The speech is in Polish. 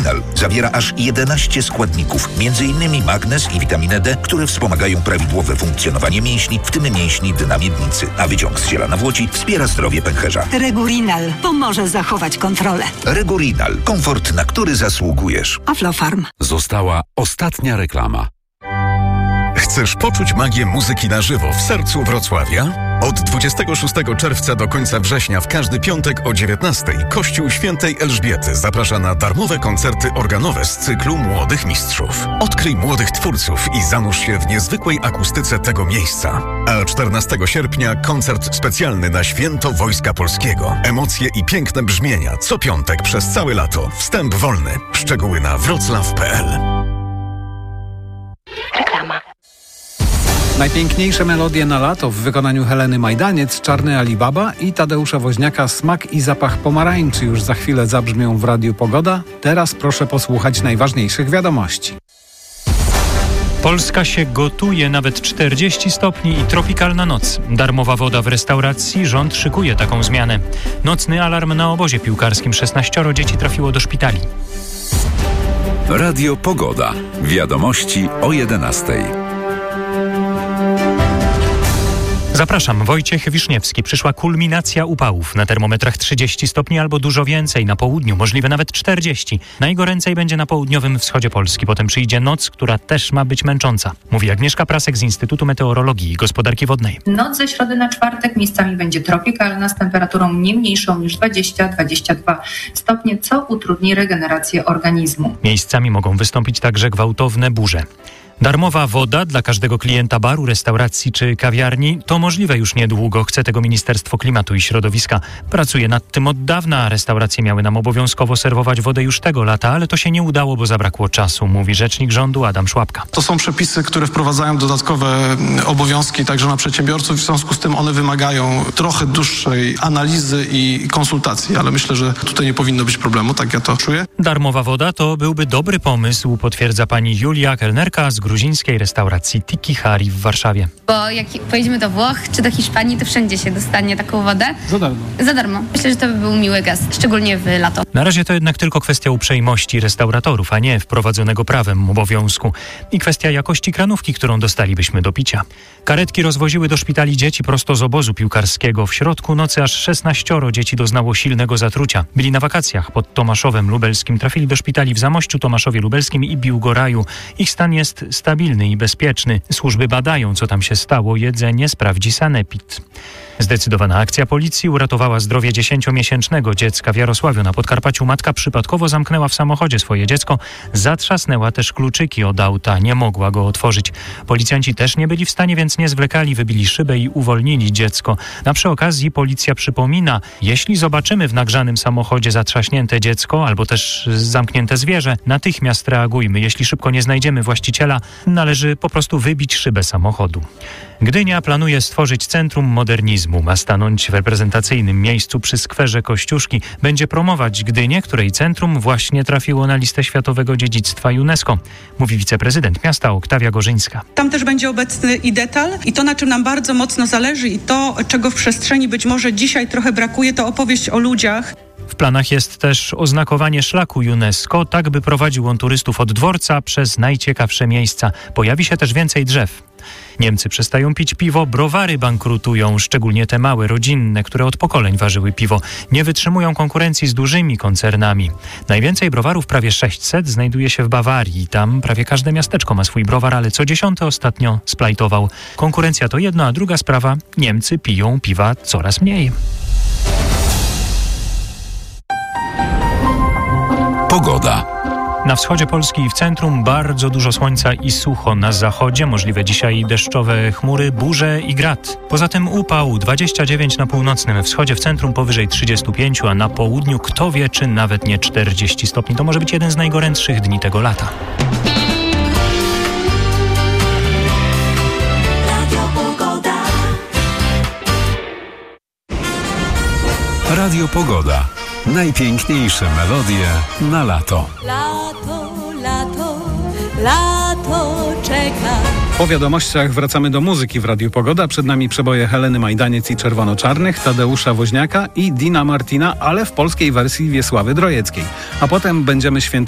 Regurinal zawiera aż 11 składników, m.in. magnez i witaminę D, które wspomagają prawidłowe funkcjonowanie mięśni, w tym mięśni dna miednicy, a wyciąg z ziela nawłoci wspiera zdrowie pęcherza. Regurinal pomoże zachować kontrolę. Regurinal. Komfort, na który zasługujesz. Aflofarm. Została ostatnia reklama. Chcesz poczuć magię muzyki na żywo w sercu Wrocławia? Od 26 czerwca do końca września w każdy piątek o 19:00 Kościół Świętej Elżbiety zaprasza na darmowe koncerty organowe z cyklu Młodych Mistrzów. Odkryj młodych twórców i zanurz się w niezwykłej akustyce tego miejsca. A 14 sierpnia koncert specjalny na Święto Wojska Polskiego. Emocje i piękne brzmienia co piątek przez całe lato. Wstęp wolny. Szczegóły na wroclaw.pl. Reklama. Najpiękniejsze melodie na lato w wykonaniu Heleny Majdaniec, Czarny Alibaba i Tadeusza Woźniaka Smak i zapach pomarańczy już za chwilę zabrzmią w Radiu Pogoda. Teraz proszę posłuchać najważniejszych wiadomości. Polska się gotuje, nawet 40 stopni i tropikalna noc. Darmowa woda w restauracji, rząd szykuje taką zmianę. Nocny alarm na obozie piłkarskim, 16 dzieci trafiło do szpitali. Radio Pogoda. Wiadomości o 11:00. Zapraszam, Wojciech Wiszniewski. Przyszła kulminacja upałów. Na termometrach 30 stopni albo dużo więcej. Na południu możliwe nawet 40. Najgoręcej będzie na południowym wschodzie Polski. Potem przyjdzie noc, która też ma być męcząca. Mówi Agnieszka Prasek z Instytutu Meteorologii i Gospodarki Wodnej. Noc ze środy na czwartek miejscami będzie tropikalna z temperaturą nie mniejszą niż 20-22 stopnie, co utrudni regenerację organizmu. Miejscami mogą wystąpić także gwałtowne burze. Darmowa woda dla każdego klienta baru, restauracji czy kawiarni to możliwe już niedługo. Chce tego Ministerstwo Klimatu i Środowiska. Pracuje nad tym od dawna. Restauracje miały nam obowiązkowo serwować wodę już tego lata, ale to się nie udało, bo zabrakło czasu, mówi rzecznik rządu Adam Szłapka. To są przepisy, które wprowadzają dodatkowe obowiązki także na przedsiębiorców. W związku z tym one wymagają trochę dłuższej analizy i konsultacji, ale myślę, że tutaj nie powinno być problemu, tak ja to czuję. Darmowa woda to byłby dobry pomysł, potwierdza pani Julia, kelnerka z gruzińskiej restauracji Tiki Hari w Warszawie. Bo jak pojedziemy do Włoch czy do Hiszpanii, to wszędzie się dostanie taką wodę. Za darmo. Myślę, że to by był miły gest, szczególnie w lato. Na razie to jednak tylko kwestia uprzejmości restauratorów, a nie wprowadzonego prawem obowiązku. I kwestia jakości kranówki, którą dostalibyśmy do picia. Karetki rozwoziły do szpitali dzieci prosto z obozu piłkarskiego. W środku nocy aż 16 dzieci doznało silnego zatrucia. Byli na wakacjach pod Tomaszowem Lubelskim. Trafili do szpitali w Zamościu, Tomaszowie Lubelskim i Biłgoraju. Ich stan jest stabilny i bezpieczny. Służby badają, co tam się stało. Jedzenie sprawdzi sanepid. Zdecydowana akcja policji uratowała zdrowie 10-miesięcznego dziecka w Jarosławiu na Podkarpaciu. Matka przypadkowo zamknęła w samochodzie swoje dziecko. Zatrzasnęła też kluczyki od auta. Nie mogła go otworzyć. Policjanci też nie byli w stanie, więc nie zwlekali. Wybili szybę i uwolnili dziecko. A przy okazji policja przypomina, jeśli zobaczymy w nagrzanym samochodzie zatrzaśnięte dziecko albo też zamknięte zwierzę, natychmiast reagujmy. Jeśli szybko nie znajdziemy właściciela, należy po prostu wybić szybę samochodu. Gdynia planuje stworzyć Centrum Modernizmu. Ma stanąć w reprezentacyjnym miejscu przy skwerze Kościuszki. Będzie promować Gdynię, której centrum właśnie trafiło na listę Światowego Dziedzictwa UNESCO. Mówi wiceprezydent miasta Oktawia Gorzyńska. Tam też będzie obecny i detal i to, na czym nam bardzo mocno zależy i to, czego w przestrzeni być może dzisiaj trochę brakuje, to opowieść o ludziach. W planach jest też oznakowanie szlaku UNESCO, tak by prowadził on turystów od dworca przez najciekawsze miejsca. Pojawi się też więcej drzew. Niemcy przestają pić piwo, browary bankrutują, szczególnie te małe, rodzinne, które od pokoleń ważyły piwo. Nie wytrzymują konkurencji z dużymi koncernami. Najwięcej browarów, prawie 600, znajduje się w Bawarii. Tam prawie każde miasteczko ma swój browar, ale co 10 ostatnio splajtował. Konkurencja to jedno, a druga sprawa, Niemcy piją piwa coraz mniej. Pogoda. Na wschodzie Polski i w centrum bardzo dużo słońca i sucho. Na zachodzie możliwe dzisiaj deszczowe chmury, burze i grad. Poza tym upał 29 na północnym wschodzie, w centrum powyżej 35, a na południu kto wie, czy nawet nie 40 stopni. To może być jeden z najgorętszych dni tego lata. Radio Pogoda. Najpiękniejsze melodie na lato. Lato, lato, lato czeka. Po wiadomościach wracamy do muzyki w Radiu Pogoda. Przed nami przeboje Heleny Majdaniec i Czerwono-Czarnych, Tadeusza Woźniaka i Dina Martina, ale w polskiej wersji Wiesławy Drojeckiej. A potem będziemy świętować